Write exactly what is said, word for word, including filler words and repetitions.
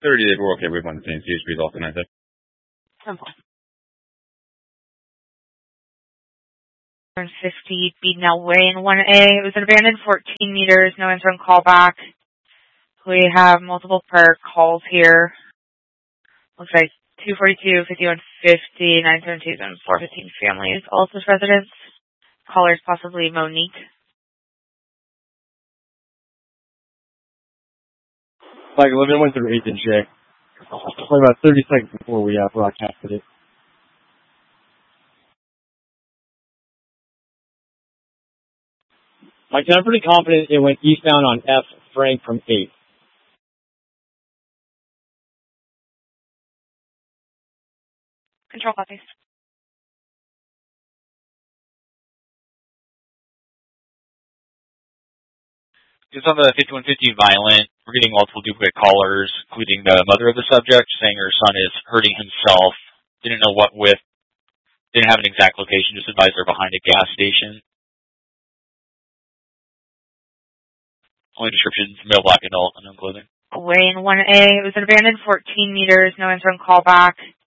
thirty, they were okay with one thing. C H P is also nice. Simple. fifty, Beadnell Way in one A. It was an abandoned fourteen meters, no answer on callback. We have multiple prior calls here. Looks like two forty-two, fifty-one fifty, nine seventeen, and four fifteen families, all such residents. Callers possibly Monique. Like eleven went through eight and J. Only about thirty seconds before we uh, broadcasted it. Like, I'm pretty confident it went eastbound on F, Frank from eight. Control copies. Just on the fifty-one fifty violent, we're getting multiple duplicate callers, including the mother of the subject, saying her son is hurting himself. Didn't know what with. Didn't have an exact location, just advised they're behind a gas station. Only descriptions, male, black, adult, unknown clothing. Way in one A. It was an abandoned fourteen meters, no answer on callback.